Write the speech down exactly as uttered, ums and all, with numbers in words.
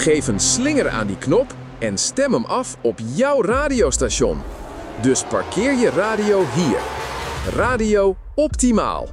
Geef een slinger aan die knop en stem hem af op jouw radiostation. Dus parkeer je radio hier. Radio Optimaal.